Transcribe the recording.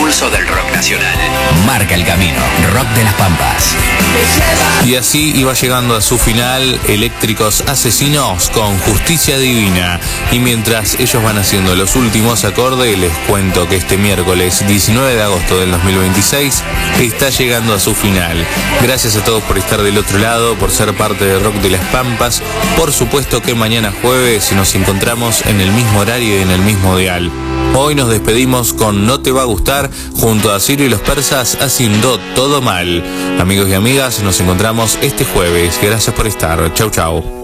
pulso del rock nacional. Marca el camino, Rock de las Pampas. Y así iba llegando a su final Eléctricos Asesinos con Justicia Divina. Y mientras ellos van haciendo los últimos acordes, les cuento que este miércoles 19 de agosto del 2026 está llegando a su final. Gracias a todos por estar del otro lado, por ser parte de Rock de las Pampas. Por supuesto que mañana jueves nos encontramos en el mismo horario y en el mismo dial. Hoy nos despedimos con No Te Va a Gustar, junto a Sirio y los Persas haciendo Todo Mal. Amigos y amigas, nos encontramos este jueves. Gracias por estar. Chau, chau.